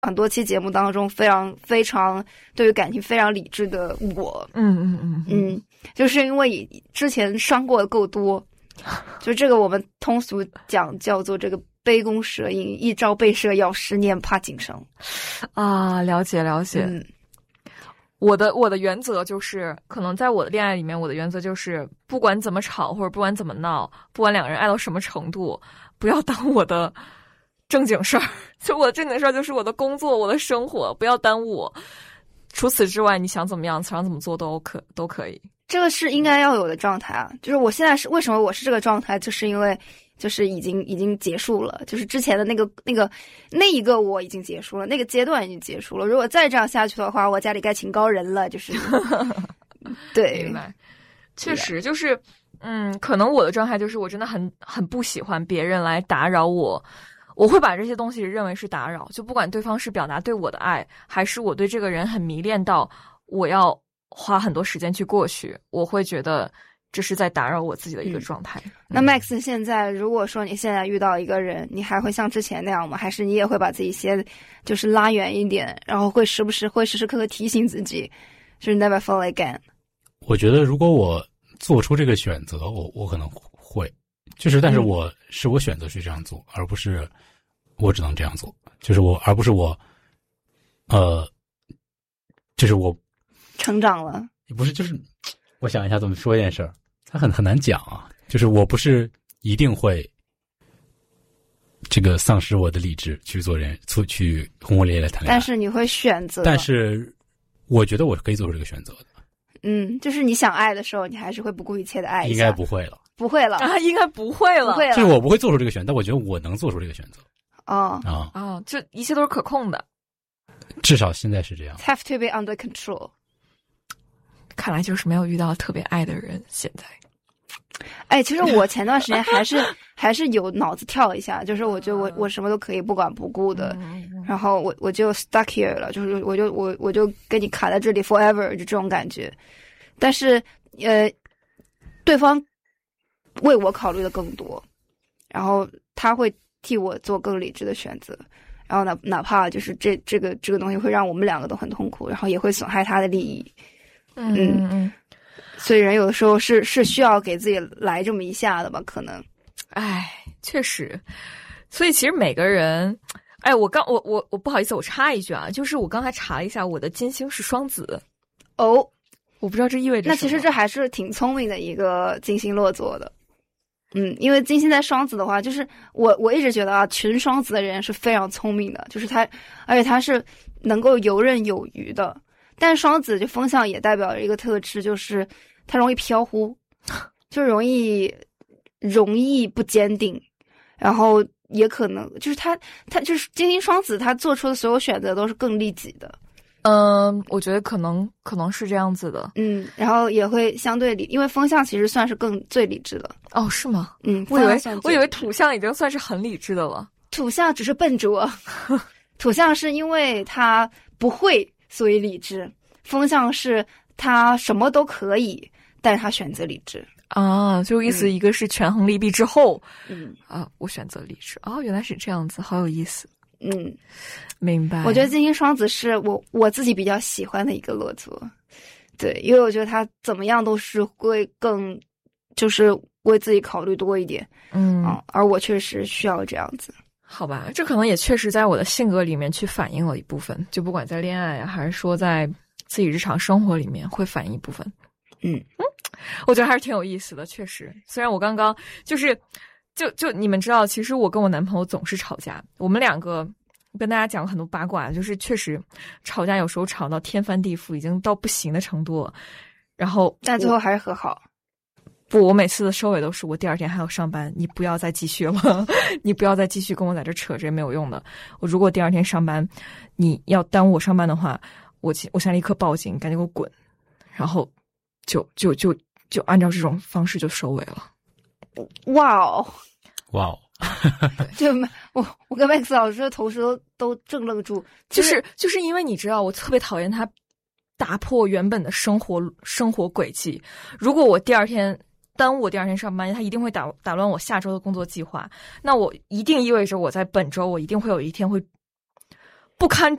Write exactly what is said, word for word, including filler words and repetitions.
很多期节目当中非常非常对于感情非常理智的我。 嗯嗯嗯嗯，就是因为之前伤过的够多，就这个我们通俗讲叫做这个杯弓蛇影，一朝被蛇咬，十年怕井绳。 啊，了解了解。 嗯， 我的我的原则就是，可能在我的恋爱里面，我的原则就是，不管怎么吵或者不管怎么闹，不管两个人爱到什么程度，不要当我的正经事儿。就我的正经事儿就是我的工作，我的生活，不要耽误我。除此之外，你想怎么样，想怎么做都可都可以。 这个是应该要有的状态啊。就是我现在是为什么我是这个状态，就是因为就是已经已经结束了，就是之前的那个那个那一个我已经结束了，那个阶段已经结束了。如果再这样下去的话，我家里该请高人了。就是对， 明白。确实就是，嗯，可能我的状态就是我真的很很不喜欢别人来打扰我。我会把这些东西认为是打扰，就不管对方是表达对我的爱，还是我对这个人很迷恋到我要花很多时间去过去，我会觉得这是在打扰我自己的一个状态。 嗯、那 Max 现在如果说你现在遇到一个人，你还会像之前那样吗？还是你也会把自己先就是拉远一点，然后会时不时会时时刻刻提醒自己，就是 never fall again？ 我觉得如果我做出这个选择，我我可能会，就是但是我、嗯、是我选择去这样做，而不是我只能这样做，就是我，而不是我，呃，就是我成长了， 不是，就是我想一下怎么说一件事儿，它很很难讲啊。就是我不是一定会这个丧失我的理智去做人，去去轰轰烈烈的谈恋爱， 但是你会选择。 但是我觉得我是可以做出这个选择的。 嗯，就是你想爱的时候，你还是会不顾一切的爱一下。 应该不会了， 不会了啊，应该不会了， 不会了。 就是我不会做出这个选择，但我觉得我能做出这个选择。 哦啊哦，这一切都是可控的， 至少现在是这样。 Have to be under control。 看来就是没有遇到特别爱的人。现在， 哎，其实我前段时间还是还是有脑子跳一下，就是我觉得我我什么都可以不管不顾的，然后我我就 stuck here 了，就是我就我我就跟你卡在这里 forever， 就这种感觉。但是呃，对方为我考虑的更多，然后他会替我做更理智的选择，然后哪哪怕就是这这个这个东西会让我们两个都很痛苦，然后也会损害他的利益。 嗯嗯嗯， 所以人有的时候是是需要给自己来这么一下的吧，可能。 哎，确实。所以其实每个人，哎，我刚我我我不好意思，我插一句啊，就是我刚才查了一下，我的金星是双子。 哦， 我不知道这意味着什么。 那其实这还是挺聪明的一个金星落座的。嗯，因为金星在双子的话，就是我我一直觉得啊，群双子的人是非常聪明的，就是他，而且他是能够游刃有余的。但双子就风象也代表了一个特质，就是他容易飘忽，就容易容易不坚定，然后也可能就是他他就是金星双子，他做出的所有选择都是更利己的。 嗯，我觉得可能可能是这样子的。 嗯，然后也会相对理，因为风象其实算是更最理智的。 哦，是吗？ 嗯， 我以为我以为土象已经算是很理智的了。 土象只是笨拙，土象是因为他不会，所以理智。风象是他什么都可以，但是他选择理智。 啊，就意思一个是权衡利弊之后， 嗯啊，我选择理智。哦，原来是这样子，好有意思。 嗯， 明白。 我觉得金星双子是我我自己比较喜欢的一个落座，对，因为我觉得他怎么样都是会更，就是为自己考虑多一点。 嗯， 啊，而我确实需要这样子。 好吧，这可能也确实在我的性格里面去反映了一部分，就不管在恋爱啊，还是说在自己日常生活里面会反映一部分。 嗯嗯，我觉得还是挺有意思的，确实。虽然我刚刚就是就就你们知道，其实我跟我男朋友总是吵架，我们两个跟大家讲了很多八卦，就是确实吵架有时候吵到天翻地覆，已经到不行的程度了。然后但最后还是和好。 不，我每次的收尾都是我第二天还要上班，你不要再继续了，你不要再继续跟我在这扯这没有用的。我如果第二天上班，你要耽误我上班的话，我我现在立刻报警，赶紧给我滚。然后就就就就按照这种方式就收尾了。 哇哦， 哇哦！ 就我我跟 Max 老师同时都都怔愣住， 就是、就是、就是因为你知道，我特别讨厌他打破原本的生活生活轨迹。如果我第二天耽误我第二天上班，他一定会打打乱我下周的工作计划。那我一定意味着我在本周我一定会有一天会不堪